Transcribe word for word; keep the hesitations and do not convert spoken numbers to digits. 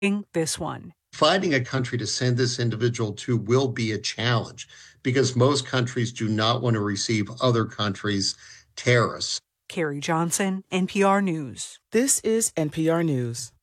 this one. Finding a country to send this individual to will be a challenge because most countries do not want to receive other countries' terrorists. Carrie Johnson, N P R News. This is N P R News.